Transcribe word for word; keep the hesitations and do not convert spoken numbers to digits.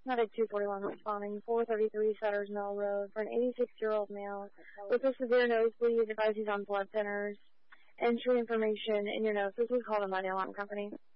Medic two forty-one responding, four thirty-three Sutter's Mill Road, for an eighty-six-year-old male with a severe nosebleed, advises on blood thinners. Entry information in your notes. This was called a money alarm company.